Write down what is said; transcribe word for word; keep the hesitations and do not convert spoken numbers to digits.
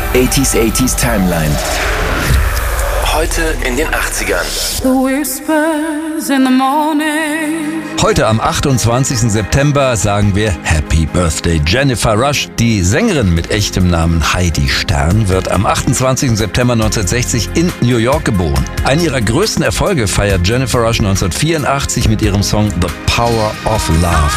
achtziger achtziger Timeline. Heute in den achtzigern. The whispers in the morning. Heute am achtundzwanzigsten September sagen wir Happy Birthday Jennifer Rush. Die Sängerin mit echtem Namen Heidi Stern wird am achtundzwanzigsten September neunzehnhundertsechzig in New York geboren. Einen ihrer größten Erfolge feiert Jennifer Rush neunzehnhundertvierundachtzig mit ihrem Song The Power of Love.